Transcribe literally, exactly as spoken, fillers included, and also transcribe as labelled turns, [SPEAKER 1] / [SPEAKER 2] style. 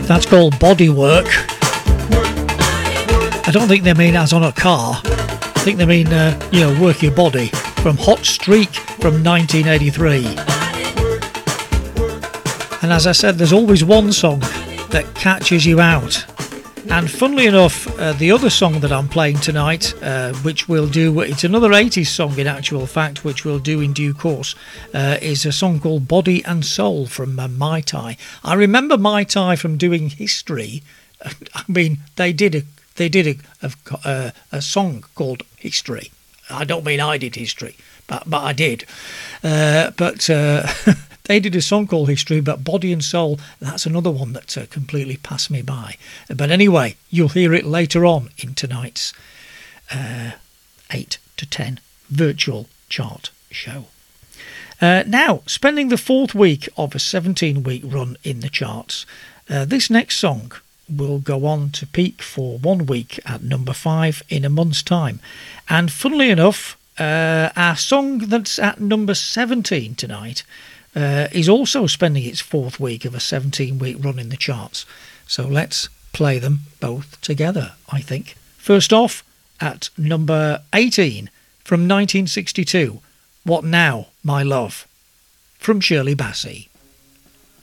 [SPEAKER 1] That's called Bodywork. I don't think they mean as on a car. I think they mean, uh, you know, work your body. From Hot Streak from nineteen eighty-three. And as I said, there's always one song that catches you out. And funnily enough, uh, the other song that I'm playing tonight, uh, which we'll do, it's another eighties song in actual fact, which we'll do in due course, uh, is a song called Body and Soul from uh, Mai Tai. I remember Mai Tai from doing History. I mean, they did a they did a, a, a song called History. I don't mean I did History, but but I did. Uh, but uh, they did a song called History, but Body and Soul, that's another one that uh, completely passed me by. But anyway, you'll hear it later on in tonight's uh, eight to ten virtual chart show. Uh, now, spending the fourth week of a seventeen-week run in the charts, uh, this next song will go on to peak for one week at number five in a month's time. And funnily enough, uh, our song that's at number seventeen tonight uh, is also spending its fourth week of a seventeen-week run in the charts. So let's play them both together, I think. First off, at number eighteen from nineteen sixty-two, What Now, My Love, from Shirley Bassey.